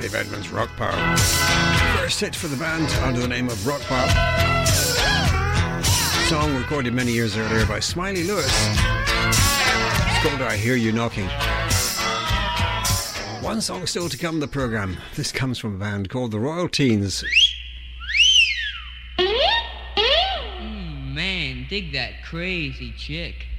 Dave Edmunds, Rock Power. First hit for the band under the name of Rock Power. Song recorded many years earlier by Smiley Lewis. It's called I Hear You Knocking. One song still to come in the programme. This comes from a band called the Royal Teens. Man, dig that crazy chick.